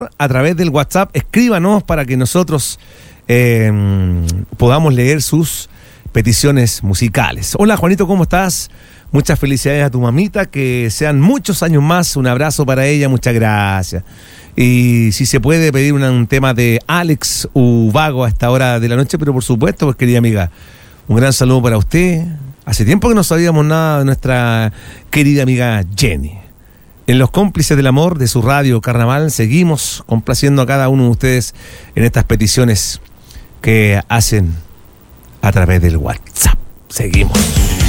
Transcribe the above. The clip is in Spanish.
a través del WhatsApp. Escríbanos para que nosotros podamos leer sus peticiones musicales. Hola Juanito, ¿cómo estás? Muchas felicidades a tu mamita, que sean muchos años más. Un abrazo para ella, muchas gracias. Y si se puede pedir un tema de Alex Ubago a esta hora de la noche, pero por supuesto, pues querida amiga, un gran saludo para usted. Hace tiempo que no sabíamos nada de nuestra querida amiga Jenny. En Los Cómplices del Amor de su radio Carnaval seguimos complaciendo a cada uno de ustedes en estas peticiones que hacen a través del WhatsApp. Seguimos.